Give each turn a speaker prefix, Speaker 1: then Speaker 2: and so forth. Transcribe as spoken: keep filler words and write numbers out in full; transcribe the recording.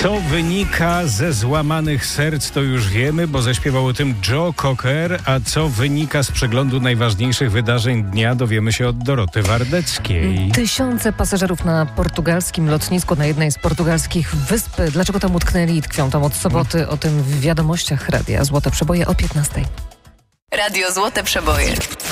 Speaker 1: Co wynika ze złamanych serc, to już wiemy, bo zaśpiewał o tym Joe Cocker, a co wynika z przeglądu najważniejszych wydarzeń dnia, dowiemy się od Doroty Wardeckiej.
Speaker 2: Tysiące pasażerów na portugalskim lotnisku, na jednej z portugalskich wysp. Dlaczego tam utknęli i tkwią tam od soboty? O tym w wiadomościach Radia Złote Przeboje o piętnastej.
Speaker 3: Radio Złote Przeboje.